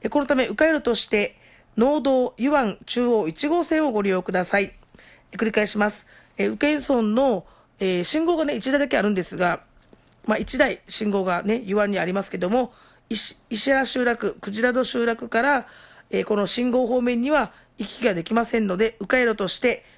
このため迂回路として農道湯湾中央1号線をご利用ください。繰り返します。宇検村の、信号がね1台だけあるんですが、1台信号がね湯湾にありますけども、石原集落、クジラ戸集落から、この信号方面には行き来ができませんので、迂回路として